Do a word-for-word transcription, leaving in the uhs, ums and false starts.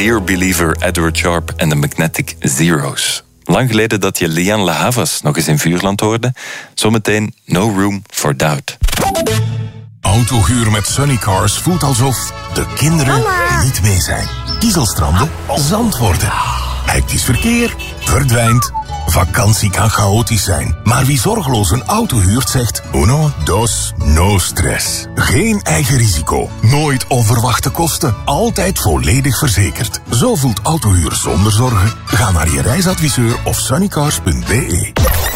Dear Believer, Edward Sharp en de Magnetic Zeros. Lang geleden dat je Lian La Havas nog eens in Vuurland hoorde. Zometeen No Room for Doubt. Autohuur met Sunnycars voelt alsof de kinderen Mama. niet mee zijn. Kiezelstranden, Zandvoorten. Hectisch verkeer, verdwijnt. Vakantie kan chaotisch zijn. Maar wie zorgeloos een auto huurt zegt uno, dos, no stress. Geen eigen risico. Nooit onverwachte kosten. Altijd volledig verzekerd. Zo voelt autohuur zonder zorgen. Ga naar je reisadviseur of sunnycars punt be.